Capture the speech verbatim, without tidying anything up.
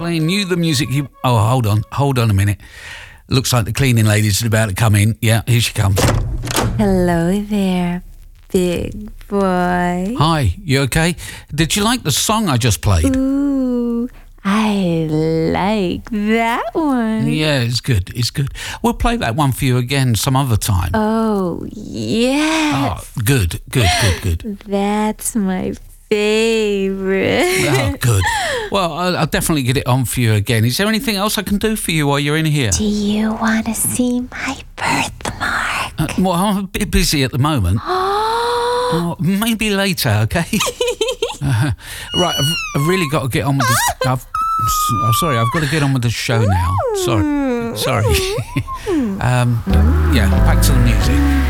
playing you the music you... Oh, hold on. Hold on a minute. Looks like the cleaning lady's about to come in. Yeah, here she comes. Hello there, big boy. Hi, you okay? Did you like the song I just played? Ooh, I like that one. Yeah, it's good. It's good. We'll play that one for you again some other time. Oh, yes. Oh, good, good, good, good. That's my favorite. Oh, good. Well, I'll, I'll definitely get it on for you again. Is there anything else I can do for you while you're in here? Do you want to see my birthmark? Uh, well, I'm a bit busy at the moment. Oh, maybe later, okay? uh, right, I've, I've really got to get on with this. I've, I'm sorry, I've got to get on with the show now. Sorry, sorry. um, yeah, back to the music.